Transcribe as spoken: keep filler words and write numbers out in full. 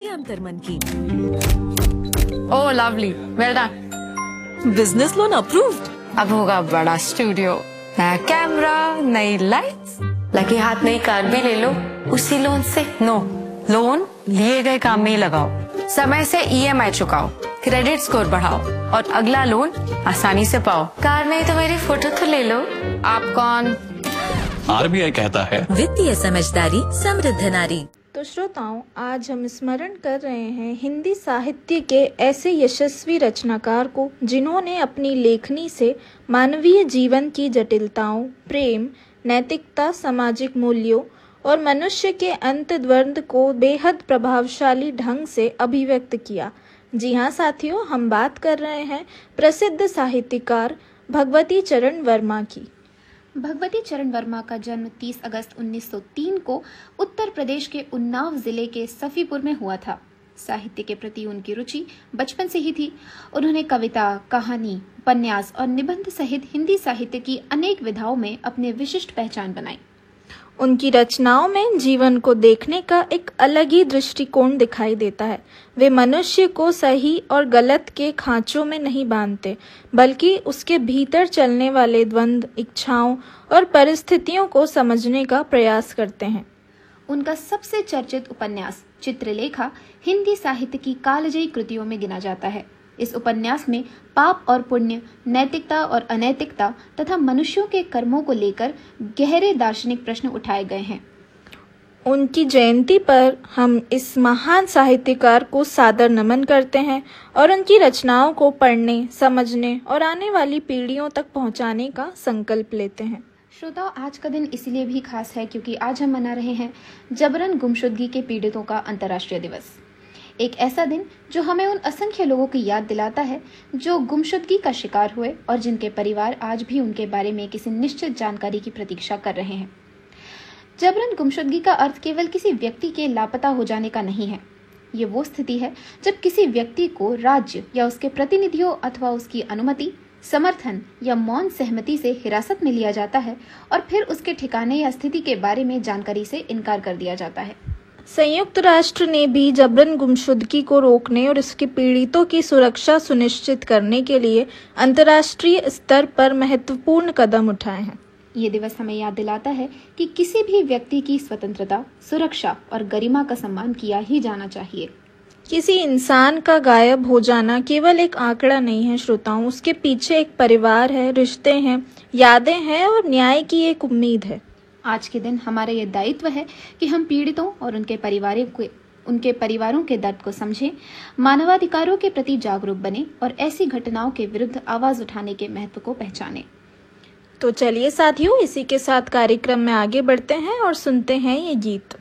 अंतर्मन की। ओह lovely, well done. Business loan approved. अब होगा बड़ा स्टूडियो, नया कैमरा, नई लाइट्स, लगे हाथ नई कार भी ले लो उसी लोन से। नो, लोन लिए गए काम में ही लगाओ, समय से ईएमआई चुकाओ, क्रेडिट स्कोर बढ़ाओ और अगला लोन आसानी से पाओ। कार नहीं तो मेरी फोटो तो ले लो। आप कौन? आरबीआई कहता है वित्तीय समझदारी समृद्ध नारी। तो श्रोताओं, आज हम स्मरण कर रहे हैं हिंदी साहित्य के ऐसे यशस्वी रचनाकार को जिन्होंने अपनी लेखनी से मानवीय जीवन की जटिलताओं, प्रेम, नैतिकता, सामाजिक मूल्यों और मनुष्य के अंतर्द्वंद को बेहद प्रभावशाली ढंग से अभिव्यक्त किया। जी हाँ साथियों, हम बात कर रहे हैं प्रसिद्ध साहित्यकार भगवती चरण वर्मा की। भगवती चरण वर्मा का जन्म तीस अगस्त उन्नीस सौ तीन को उत्तर प्रदेश के उन्नाव जिले के सफीपुर में हुआ था। साहित्य के प्रति उनकी रुचि बचपन से ही थी। उन्होंने कविता, कहानी, उपन्यास और निबंध सहित हिंदी साहित्य की अनेक विधाओं में अपने विशिष्ट पहचान बनाई। उनकी रचनाओं में जीवन को देखने का एक अलग ही दृष्टिकोण दिखाई देता है। वे मनुष्य को सही और गलत के खांचों में नहीं बांधते, बल्कि उसके भीतर चलने वाले द्वंद्व, इच्छाओं और परिस्थितियों को समझने का प्रयास करते हैं। उनका सबसे चर्चित उपन्यास चित्रलेखा हिंदी साहित्य की कालजयी कृतियों में गिना जाता है। इस उपन्यास में पाप और पुण्य, नैतिकता और अनैतिकता तथा मनुष्यों के कर्मों को लेकर गहरे दार्शनिक प्रश्न उठाए गए हैं। उनकी जयंती पर हम इस महान साहित्यकार को सादर नमन करते हैं और उनकी रचनाओं को पढ़ने, समझने और आने वाली पीढ़ियों तक पहुंचाने का संकल्प लेते हैं। श्रोताओं, आज का दिन इसलिए भी खास है क्योंकि आज हम मना रहे हैं जबरन गुमशुदगी के पीड़ितों का अंतर्राष्ट्रीय दिवस। एक ऐसा दिन जो हमें उन असंख्य लोगों की याद दिलाता है जो गुमशुदगी का शिकार हुए और जिनके परिवार आज भी उनके बारे में किसी निश्चित जानकारी की प्रतीक्षा कर रहे हैं। जबरन गुमशुदगी का अर्थ केवल किसी व्यक्ति के लापता हो जाने का नहीं है। ये वो स्थिति है जब किसी व्यक्ति को राज्य या उसके प्रतिनिधियों अथवा उसकी अनुमति, समर्थन या मौन सहमति से हिरासत में लिया जाता है और फिर उसके ठिकाने या स्थिति के बारे में जानकारी से इनकार कर दिया जाता है। संयुक्त राष्ट्र ने भी जबरन गुमशुदगी को रोकने और इसके पीड़ितों की सुरक्षा सुनिश्चित करने के लिए अंतर्राष्ट्रीय स्तर पर महत्वपूर्ण कदम उठाए हैं। ये दिवस हमें याद दिलाता है कि किसी भी व्यक्ति की स्वतंत्रता, सुरक्षा और गरिमा का सम्मान किया ही जाना चाहिए। किसी इंसान का गायब हो जाना केवल एक आंकड़ा नहीं है श्रोताओं, उसके पीछे एक परिवार है, रिश्ते हैं, यादें हैं और न्याय की एक उम्मीद है। आज के दिन हमारा ये दायित्व है कि हम पीड़ितों और उनके परिवारों के उनके परिवारों के दर्द को समझें, मानवाधिकारों के प्रति जागरूक बने और ऐसी घटनाओं के विरुद्ध आवाज उठाने के महत्व को पहचानें। तो चलिए साथियों, इसी के साथ कार्यक्रम में आगे बढ़ते हैं और सुनते हैं ये गीत।